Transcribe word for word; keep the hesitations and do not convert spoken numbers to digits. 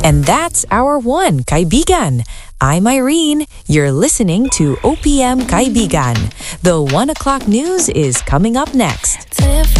And that's our one, Kaibigan. I'm Irene. You're listening to O P M Kaibigan. The one o'clock news is coming up next.